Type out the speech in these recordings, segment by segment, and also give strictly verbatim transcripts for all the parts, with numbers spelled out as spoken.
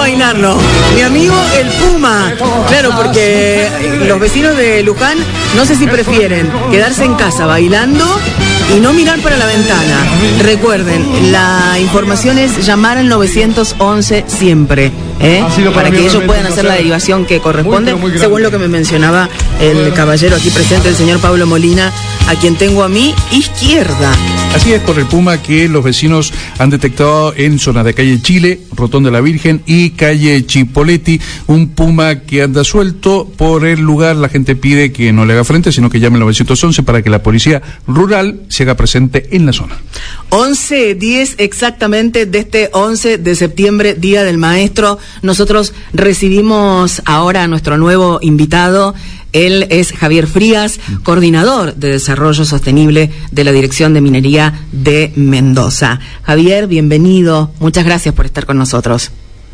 bailarlo. Mi amigo el Puma. Claro, porque los vecinos de Luján, no sé si prefieren quedarse en casa bailando y no mirar para la ventana. Recuerden, la información es llamar al nueve once siempre, ¿eh? para, para que ellos puedan hacer la derivación que corresponde, muy, muy según lo que me mencionaba el caballero aquí presente, el señor Pablo Molina, a quien tengo a mi izquierda. Así es, por el Puma que los vecinos han detectado en zona de calle Chile, Rotonda de la Virgen y calle Chipoleti, un Puma que anda suelto por el lugar. La gente pide que no le haga frente, sino que llame al nueve once para que la policía rural se haga presente en la zona. once diez exactamente de este once de septiembre, Día del Maestro. Nosotros recibimos ahora a nuestro nuevo invitado. Él es Javier Frías, coordinador de Desarrollo Sostenible de la Dirección de Minería de Mendoza. Javier, bienvenido. Muchas gracias por estar con nosotros.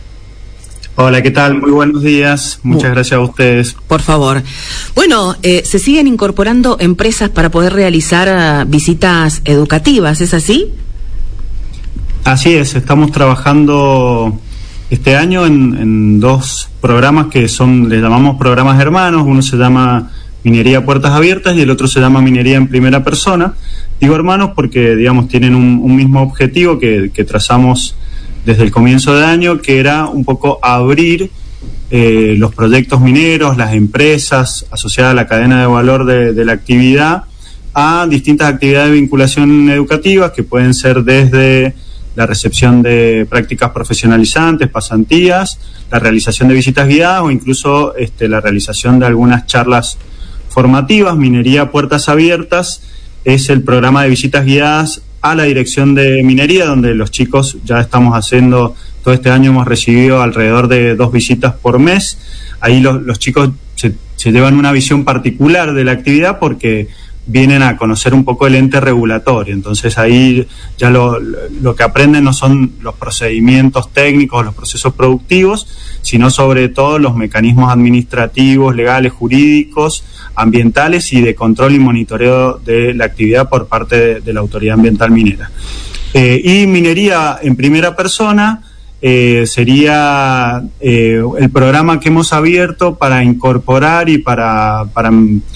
Hola, ¿qué tal? Muy buenos días. Muchas uh, gracias a ustedes. Por favor. Bueno, eh, se siguen incorporando empresas para poder realizar uh, visitas educativas, ¿es así? Así es, estamos trabajando este año en, en dos programas que son, le llamamos programas hermanos. Uno se llama Minería Puertas Abiertas y el otro se llama Minería en Primera Persona. Digo hermanos porque, digamos, tienen un, un mismo objetivo que, que trazamos desde el comienzo de año, que era un poco abrir eh, los proyectos mineros, las empresas asociadas a la cadena de valor de, de la actividad, a distintas actividades de vinculación educativa que pueden ser desde la recepción de prácticas profesionalizantes, pasantías, la realización de visitas guiadas o incluso este, la realización de algunas charlas formativas. Minería Puertas Abiertas es el programa de visitas guiadas a la Dirección de Minería, donde los chicos ya estamos haciendo, todo este año hemos recibido alrededor de dos visitas por mes. Ahí los, los chicos se, se llevan una visión particular de la actividad porque vienen a conocer un poco el ente regulatorio. Entonces ahí ya lo, lo que aprenden no son los procedimientos técnicos, los procesos productivos, sino sobre todo los mecanismos administrativos, legales, jurídicos, ambientales y de control y monitoreo de la actividad por parte de, de la Autoridad Ambiental Minera. Eh, y Minería en Primera Persona eh, sería eh, el programa que hemos abierto para incorporar y para... para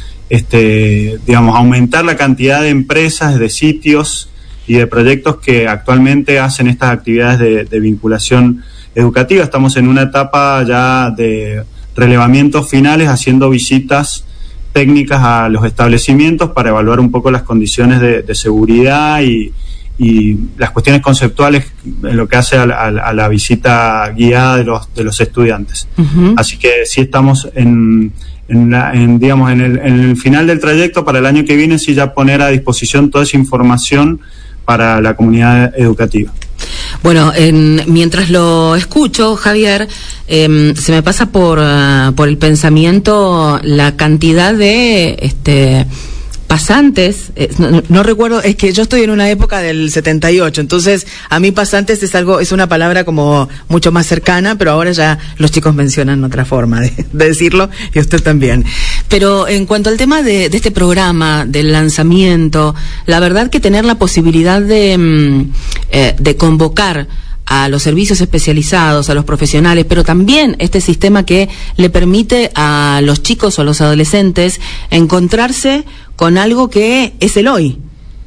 Este, digamos, aumentar la cantidad de empresas, de sitios y de proyectos que actualmente hacen estas actividades de, de vinculación educativa. Estamos en una etapa ya de relevamientos finales, haciendo visitas técnicas a los establecimientos para evaluar un poco las condiciones de, de seguridad y, y las cuestiones conceptuales en lo que hace a la, a la visita guiada de los, de los estudiantes. Uh-huh. Así que sí estamos en... En, la, en digamos en el, en el final del trayecto para el año que viene, sí ya poner a disposición toda esa información para la comunidad educativa. Bueno, en, mientras lo escucho, Javier, eh, se me pasa por, uh, por el pensamiento la cantidad de este pasantes, eh, no, no recuerdo, es que yo estoy en una época del setenta y ocho, entonces a mí pasantes es algo, es una palabra como mucho más cercana, pero ahora ya los chicos mencionan otra forma de, de decirlo, y usted también. Pero en cuanto al tema de, de este programa, del lanzamiento, la verdad que tener la posibilidad de, eh, de convocar a los servicios especializados, a los profesionales, pero también este sistema que le permite a los chicos o a los adolescentes encontrarse con algo que es el hoy,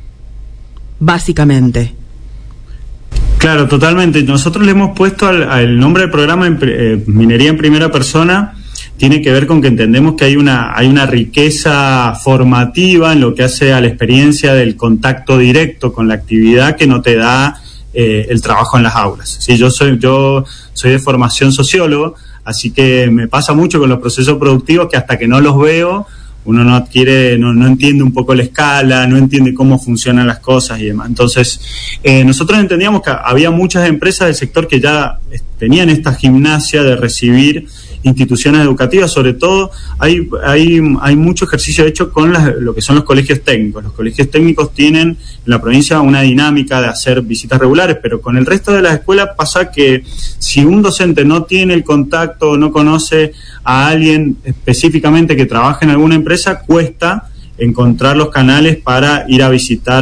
básicamente. Claro, totalmente. Nosotros le hemos puesto al, al nombre del programa en, eh, Minería en Primera Persona. Tiene que ver con que entendemos que hay una hay una riqueza formativa en lo que hace a la experiencia del contacto directo con la actividad que no te da eh, el trabajo en las aulas. Sí, yo soy yo soy de formación sociólogo, así que me pasa mucho con los procesos productivos que hasta que no los veo uno no adquiere, no, no entiende un poco la escala, no entiende cómo funcionan las cosas y demás. Entonces, eh, nosotros entendíamos que había muchas empresas del sector que ya tenían esta gimnasia de recibir instituciones educativas. Sobre todo hay hay hay mucho ejercicio hecho con las, lo que son los colegios técnicos. Los colegios técnicos tienen en la provincia una dinámica de hacer visitas regulares, pero con el resto de las escuelas pasa que si un docente no tiene el contacto, no conoce a alguien específicamente que trabaje en alguna empresa, cuesta encontrar los canales para ir a visitar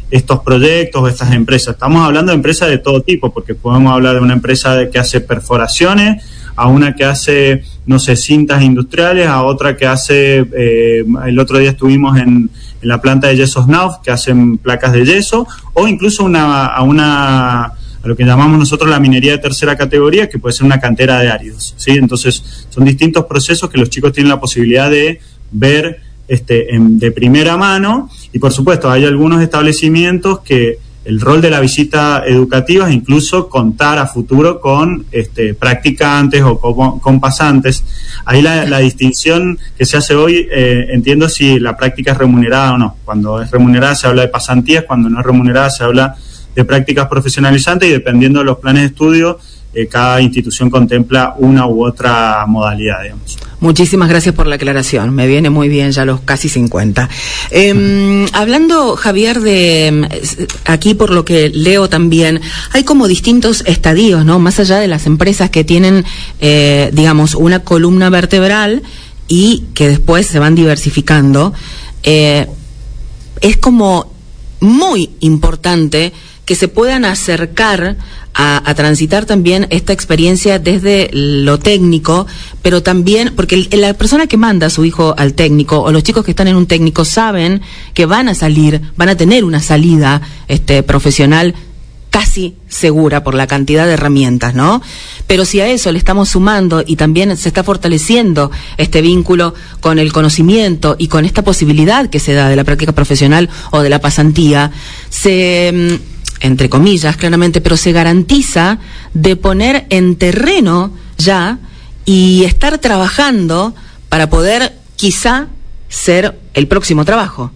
estos proyectos, estas empresas. Estamos hablando de empresas de todo tipo, porque podemos hablar de una empresa de, que hace perforaciones, a una que hace, no sé, cintas industriales, a otra que hace, eh, el otro día estuvimos en, en la planta de yesos Knauf, que hacen placas de yeso, o incluso una, a una, a lo que llamamos nosotros la minería de tercera categoría, que puede ser una cantera de áridos, ¿sí? Entonces, son distintos procesos que los chicos tienen la posibilidad de ver este, en, de primera mano, y por supuesto, hay algunos establecimientos que el rol de la visita educativa es incluso contar a futuro con este, practicantes o con, con pasantes. Ahí la, la distinción que se hace hoy, eh, entiendo si la práctica es remunerada o no. Cuando es remunerada se habla de pasantías, cuando no es remunerada se habla de prácticas profesionalizantes, y dependiendo de los planes de estudio, eh, cada institución contempla una u otra modalidad, digamos. Muchísimas gracias por la aclaración, me viene muy bien ya los casi cincuenta. Eh, hablando, Javier, de aquí por lo que leo también, hay como distintos estadios, ¿no? Más allá de las empresas que tienen, eh, digamos, una columna vertebral y que después se van diversificando, eh, es como muy importante que se puedan acercar a, a transitar también esta experiencia desde lo técnico, pero también, porque el, la persona que manda a su hijo al técnico, o los chicos que están en un técnico, saben que van a salir, van a tener una salida este, profesional casi segura por la cantidad de herramientas, ¿no? Pero si a eso le estamos sumando y también se está fortaleciendo este vínculo con el conocimiento y con esta posibilidad que se da de la práctica profesional o de la pasantía, se, entre comillas, claramente, pero se garantiza de poner en terreno ya y estar trabajando para poder quizá ser el próximo trabajo.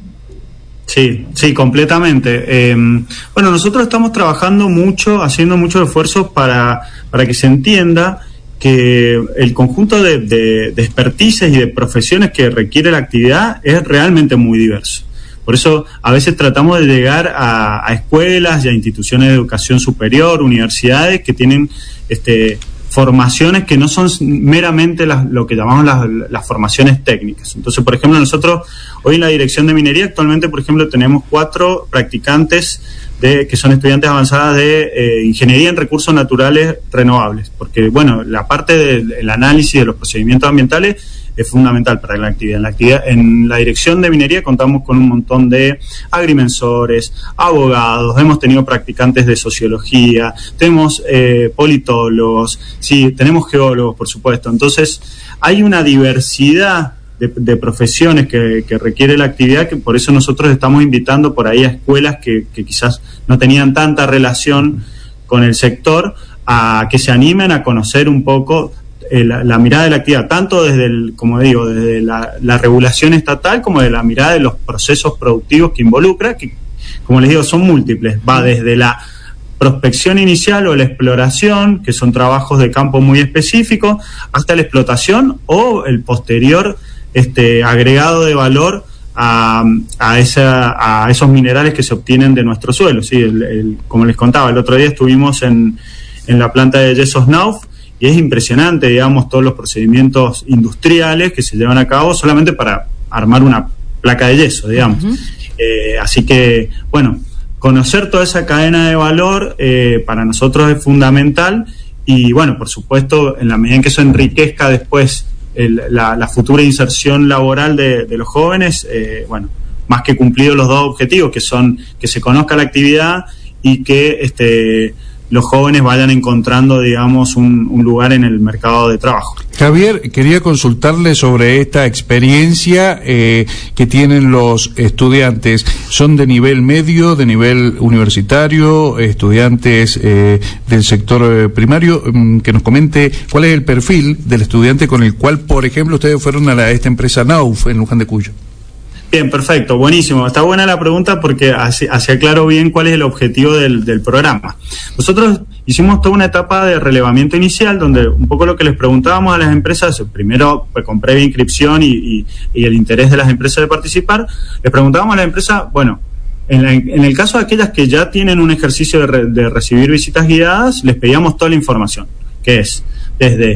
Sí, sí, completamente. Eh, bueno, nosotros estamos trabajando mucho, haciendo muchos esfuerzos para, para que se entienda que el conjunto de, de, de expertices y de profesiones que requiere la actividad es realmente muy diverso. Por eso a veces tratamos de llegar a, a escuelas y a instituciones de educación superior, universidades que tienen este, formaciones que no son meramente las, lo que llamamos las, las formaciones técnicas. Entonces, por ejemplo, nosotros hoy en la Dirección de Minería actualmente, por ejemplo, tenemos cuatro practicantes de, que son estudiantes avanzadas de eh, Ingeniería en Recursos Naturales Renovables, porque, bueno, la parte del análisis de los procedimientos ambientales es fundamental para la actividad. En la actividad, en la Dirección de Minería contamos con un montón de agrimensores, abogados, hemos tenido practicantes de sociología, tenemos eh, politólogos, sí, tenemos geólogos, por supuesto. Entonces, hay una diversidad de, de profesiones que, que requiere la actividad, que por eso nosotros estamos invitando por ahí a escuelas que, que quizás no tenían tanta relación con el sector, a que se animen a conocer un poco La, la mirada de la actividad, tanto desde el, como digo, desde la, la regulación estatal, como de la mirada de los procesos productivos que involucra, que, como les digo, son múltiples. Va desde la prospección inicial o la exploración, que son trabajos de campo muy específicos, hasta la explotación o el posterior este, agregado de valor a, a, esa, a esos minerales que se obtienen de nuestro suelo. ¿Sí? El, el, como les contaba, el otro día estuvimos en, en la planta de yesos Knauf, y es impresionante, digamos, todos los procedimientos industriales que se llevan a cabo solamente para armar una placa de yeso, digamos. Uh-huh. Eh, así que, bueno, conocer toda esa cadena de valor eh, para nosotros es fundamental, y, bueno, por supuesto, en la medida en que eso enriquezca después el, la, la futura inserción laboral de, de los jóvenes, eh, bueno, más que cumplidos los dos objetivos, que son que se conozca la actividad y que este los jóvenes vayan encontrando, digamos, un, un lugar en el mercado de trabajo. Javier, quería consultarle sobre esta experiencia eh, que tienen los estudiantes. ¿Son de nivel medio, de nivel universitario, estudiantes eh, del sector eh, primario? Que nos comente cuál es el perfil del estudiante con el cual, por ejemplo, ustedes fueron a, la, a esta empresa Knauf en Luján de Cuyo. Bien, perfecto, buenísimo. Está buena la pregunta porque así, así aclaro bien cuál es el objetivo del, del programa. Nosotros hicimos toda una etapa de relevamiento inicial donde un poco lo que les preguntábamos a las empresas, primero pues, con previa inscripción y, y, y el interés de las empresas de participar, les preguntábamos a las empresas, bueno, en, la, en el caso de aquellas que ya tienen un ejercicio de, re, de recibir visitas guiadas, les pedíamos toda la información, que es desde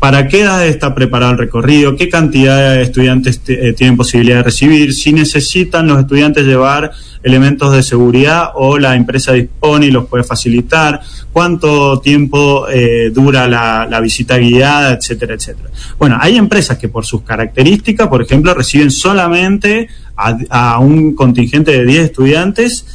para qué edad está preparado el recorrido, qué cantidad de estudiantes t- eh, tienen posibilidad de recibir, si necesitan los estudiantes llevar elementos de seguridad o la empresa dispone y los puede facilitar, cuánto tiempo eh, dura la, la visita guiada, etcétera, etcétera. Bueno, hay empresas que por sus características, por ejemplo, reciben solamente a, a un contingente de diez estudiantes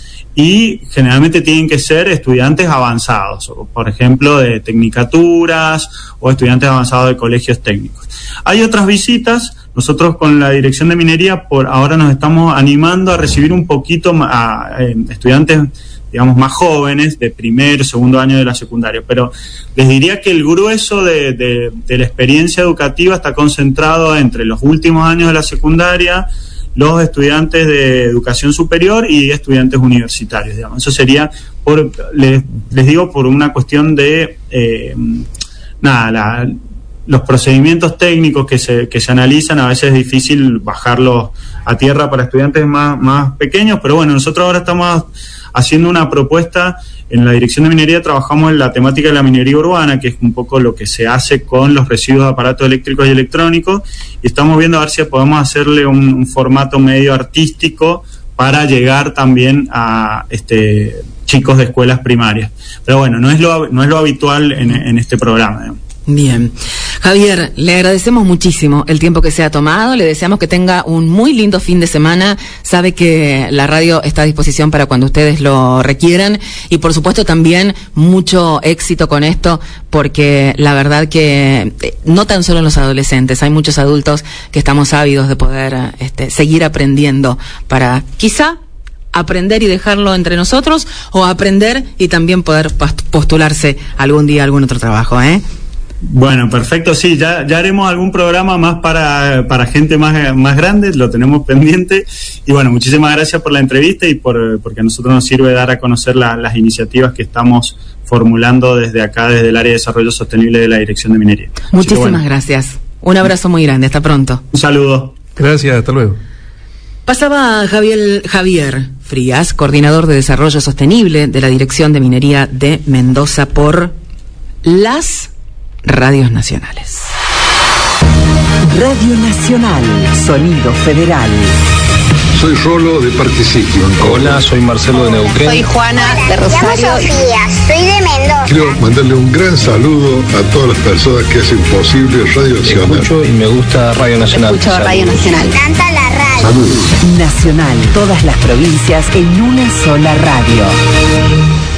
y generalmente tienen que ser estudiantes avanzados, por ejemplo, de tecnicaturas o estudiantes avanzados de colegios técnicos. Hay otras visitas. Nosotros con la Dirección de Minería por ahora nos estamos animando a recibir un poquito a, a, a estudiantes, digamos, más jóvenes, de primer, segundo año de la secundaria, pero les diría que el grueso de, de, de la experiencia educativa está concentrado entre los últimos años de la secundaria, los estudiantes de educación superior y estudiantes universitarios, digamos. Eso sería, por, les, les digo, por una cuestión de, eh, nada, la... los procedimientos técnicos que se, que se analizan, a veces es difícil bajarlos a tierra para estudiantes más, más pequeños, pero bueno, nosotros ahora estamos haciendo una propuesta. En la Dirección de Minería trabajamos en la temática de la minería urbana, que es un poco lo que se hace con los residuos de aparatos eléctricos y electrónicos, y estamos viendo a ver si podemos hacerle un, un formato medio artístico para llegar también a este chicos de escuelas primarias. Pero bueno, no es lo, no es lo habitual en, en este programa, ¿no? Bien. Javier, le agradecemos muchísimo el tiempo que se ha tomado, le deseamos que tenga un muy lindo fin de semana, sabe que la radio está a disposición para cuando ustedes lo requieran y por supuesto también mucho éxito con esto, porque la verdad que no tan solo en los adolescentes, hay muchos adultos que estamos ávidos de poder este, seguir aprendiendo para quizá aprender y dejarlo entre nosotros o aprender y también poder postularse algún día a algún otro trabajo, ¿eh? Bueno, perfecto, sí, ya, ya haremos algún programa más para, para gente más, más grande, lo tenemos pendiente. Y bueno, muchísimas gracias por la entrevista y por porque a nosotros nos sirve dar a conocer la, las iniciativas que estamos formulando desde acá, desde el área de desarrollo sostenible de la Dirección de Minería. Muchísimas bueno. gracias. Un abrazo muy grande, hasta pronto. Un saludo. Gracias, hasta luego. Pasaba Javier, Javier Frías, coordinador de desarrollo sostenible de la Dirección de Minería de Mendoza, por las radios nacionales. Radio Nacional, Sonido Federal. Soy Rolo de Participio. Hola, soy Marcelo de Neuquén. Soy Juana de Rosario. Me llamo Sofía, soy de Mendoza. Quiero mandarle un gran saludo a todas las personas que hacen posible Radio Nacional. Escucho y me gusta Radio Nacional. Escucho Saludos. Radio Nacional. Me encanta la radio. Saludos. Nacional, todas las provincias en una sola radio.